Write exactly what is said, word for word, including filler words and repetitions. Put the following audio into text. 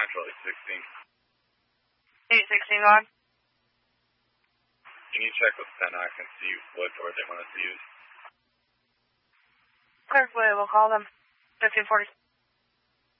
Central eight sixteen. eight sixteen, go on. Can you check with Pennock and see what door they want us to use? Clear, we'll call them. fifteen forty.